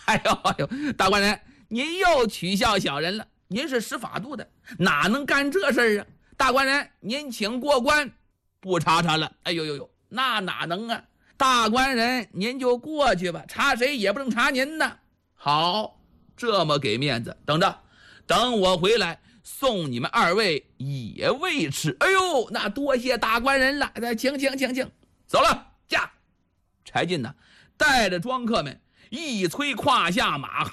哎呦，大官人，您又取笑小人了。您是使法度的，哪能干这事儿啊？大官人，您请过关，不查了。哎呦，那哪能啊？大官人，您就过去吧，查谁也不能查您呢。好，这么给面子，等我回来送你们2位野味吃。哎呦，那多谢大官人了。请，走了，驾。柴进呢，带着庄客们一催胯下马，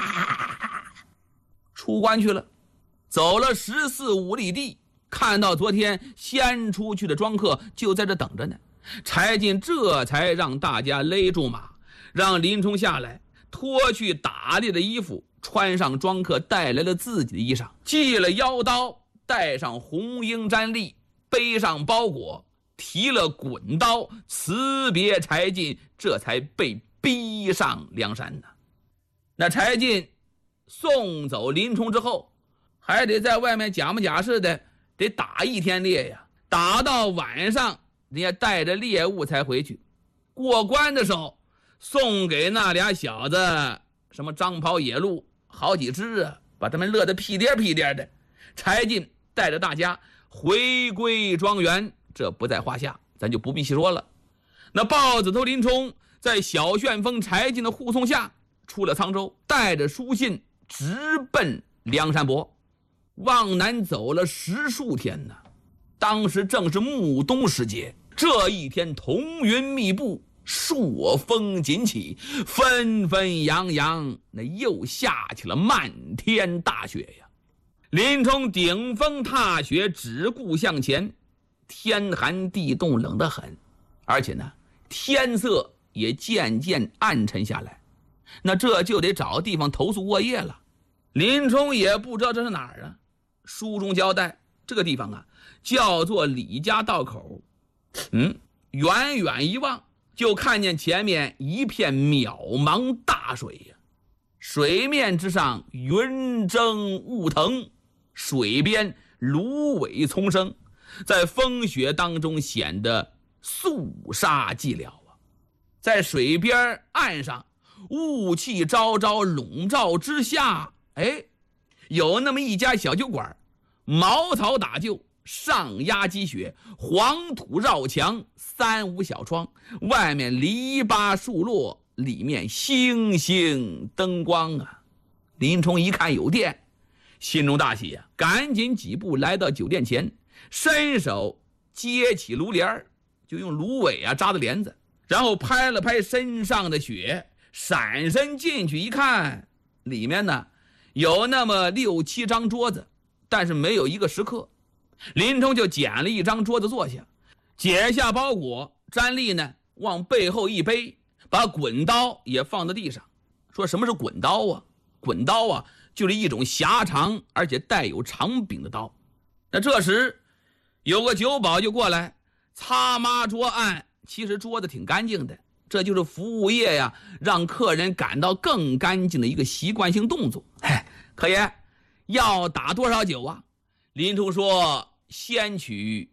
出关去了。走了14、15里地，看到昨天先出去的庄客就在这等着呢。柴进这才让大家勒住马，让林冲下来，脱去打猎的衣服，穿上庄客带来了自己的衣裳，系了腰刀，带上红缨毡笠，背上包裹，提了滚刀，辞别柴进，这才被逼上梁山呢。那柴进送走林冲之后，还得在外面假模假式的得打1天猎呀，打到晚上人家带着猎物才回去。过关的时候送给那俩小子什么张袍野鹿好几只啊，把他们乐得屁颠屁颠的。柴进带着大家回归庄园，这不在话下，咱就不必细说了。那豹子头林冲在小旋风柴进的护送下出了沧州，带着书信直奔梁山泊。往南走了10数天呢，当时正是暮冬时节，这一天彤云密布，朔风紧起，纷纷扬扬，那又下起了漫天大雪呀。林冲顶风踏雪，只顾向前，天寒地冻，冷得很，而且呢天色也渐渐暗沉下来。那这就得找地方投宿卧夜了。林冲也不知道这是哪儿啊，书中交代这个地方啊叫做李家道口。远远一望，就看见前面一片渺茫大水呀，水面之上云蒸雾腾，水边芦苇丛生，在风雪当中显得肃杀寂寥啊。在水边岸上雾气昭昭笼罩之下，有那么一家小酒馆，茅草打就，上压积雪，黄土绕墙，3、5小窗，外面篱笆树落，里面星星灯光啊。林冲一看有店，心中大喜啊，赶紧几步来到酒店前，伸手接起炉帘，就用芦苇扎的帘子，然后拍了拍身上的雪，闪身进去一看，里面呢有那么6、7张桌子，但是没有一个食客。林冲就捡了一张桌子坐下，解下包裹，毡笠呢往背后一背，把滚刀也放在地上。说什么是滚刀啊？滚刀啊就是一种狭长而且带有长柄的刀。那这时有个酒保就过来擦抹桌案，其实桌子挺干净的，这就是服务业呀让客人感到更干净的一个习惯性动作。客爷要打多少酒啊？林冲说先取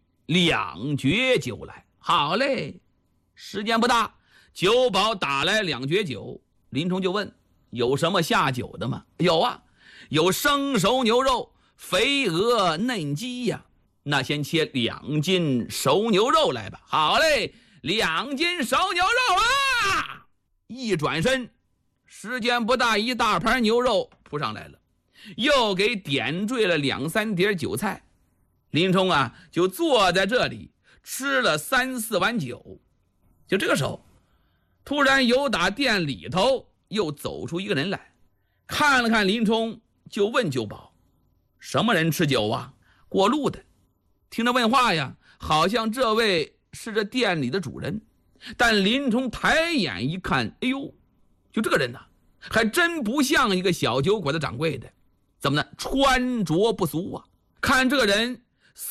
2爵酒来。好嘞，时间不大，酒保打来2爵酒。林冲就问有什么下酒的吗？有啊，有生熟牛肉、肥鹅、嫩鸡呀。那先切2斤熟牛肉来吧。好嘞，2斤熟牛肉啊！一转身，时间不大，一大盘牛肉扑上来了，又给点缀了2、3碟酒菜。林冲啊就坐在这里吃了3、4碗酒。就这个时候，突然由打店里头又走出一个人来，看了看林冲，就问酒保什么人吃酒啊？过路的。听着问话呀，好像这位是这店里的主人。但林冲抬眼一看，哎呦，就这个人还真不像一个小酒馆的掌柜的。怎么呢？穿着不俗啊。看这个人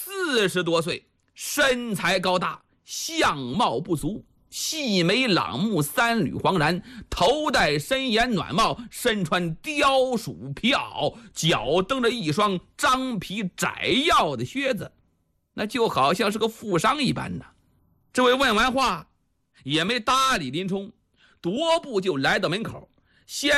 40多岁，身材高大，相貌不俗，细眉朗目，3缕黄髯，头戴深檐暖帽，身穿貂鼠皮袄，脚蹬着一双张皮窄腰的靴子，那就好像是个富商一般呢。这位问完话也没搭理林冲，踱步就来到门口，先